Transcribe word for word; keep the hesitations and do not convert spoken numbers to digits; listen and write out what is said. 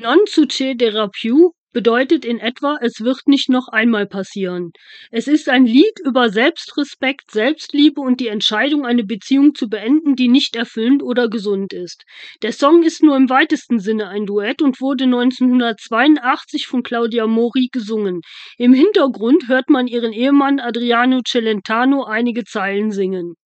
Non succederà più bedeutet in etwa, es wird nicht noch einmal passieren. Es ist ein Lied über Selbstrespekt, Selbstliebe und die Entscheidung, eine Beziehung zu beenden, die nicht erfüllend oder gesund ist. Der Song ist nur im weitesten Sinne ein Duett und wurde neunzehnhundertzweiundachtzig von Claudia Mori gesungen. Im Hintergrund hört man ihren Ehemann Adriano Celentano einige Zeilen singen.